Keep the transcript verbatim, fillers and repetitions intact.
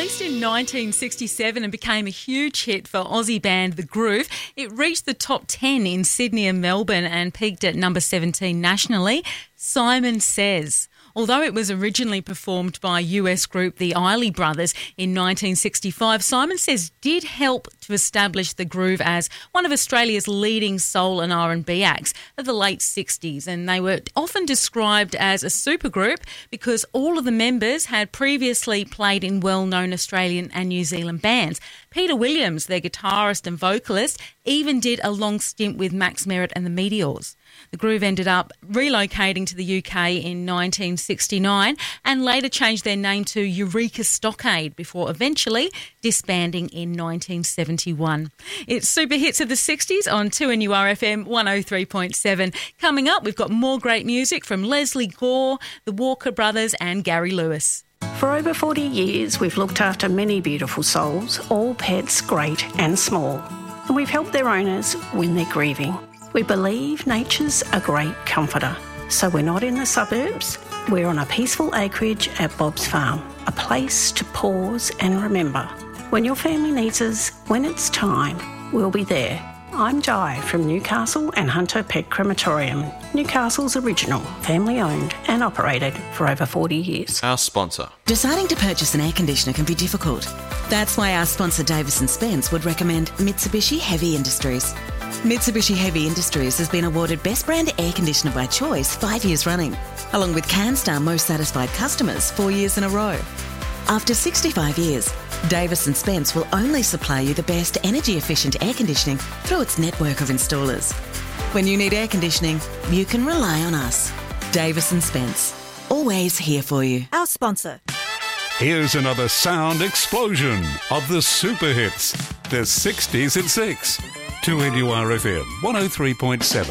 Released in nineteen sixty-seven and became a huge hit for Aussie band The Groove, it reached the top ten in Sydney and Melbourne and peaked at number seventeen nationally. Simon Says. Although it was originally performed by U S group The Isley Brothers in nineteen sixty-five, Simon Says did help to establish The Groove as one of Australia's leading soul and R and B acts of the late sixties, and they were often described as a supergroup because all of the members had previously played in well-known Australian and New Zealand bands. Peter Williams, their guitarist and vocalist, even did a long stint with Max Merritt and the Meteors. The Groove ended up relocating to the U K in nineteen sixty-nine and later changed their name to Eureka Stockade before eventually disbanding in nineteen seventy-one. It's Super Hits of the sixties on two N U R F M one oh three point seven. Coming up, we've got more great music from Leslie Gore, the Walker Brothers and Gary Lewis. For over forty years, we've looked after many beautiful souls, all pets great and small, and we've helped their owners when they're grieving. We believe nature's a great comforter, so we're not in the suburbs. We're on a peaceful acreage at Bob's Farm, a place to pause and remember. When your family needs us, when it's time, we'll be there. I'm Di from Newcastle and Hunter Pet Crematorium, Newcastle's original, family-owned and operated for over forty years. Our sponsor. Deciding to purchase an air conditioner can be difficult. That's why our sponsor Davis and Spence would recommend Mitsubishi Heavy Industries. Mitsubishi Heavy Industries has been awarded Best Brand Air Conditioner by Choice five years running, along with CanStar Most Satisfied Customers four years in a row. After sixty-five years, Davis and Spence will only supply you the best energy-efficient air conditioning through its network of installers. When you need air conditioning, you can rely on us. Davis and Spence, always here for you. Our sponsor. Here's another sound explosion of the super hits. The sixties at six. two N U R F M one oh three point seven.